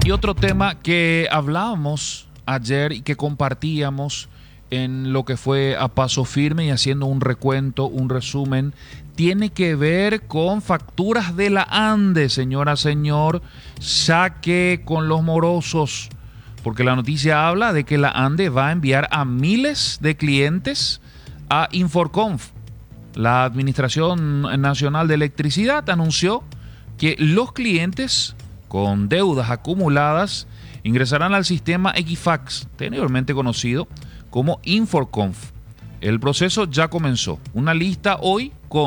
Y otro tema que hablábamos ayer y que compartíamos en lo que fue a paso firme y haciendo un recuento, un resumen, tiene que ver con facturas de la ANDE, señora, señor, saque con los morosos, porque la noticia habla de que la ANDE va a enviar a miles de clientes a Inforconf. La Administración Nacional de Electricidad anunció que los clientes con deudas acumuladas ingresarán al sistema Equifax, anteriormente conocido como Inforconf. El proceso ya comenzó. Una lista hoy con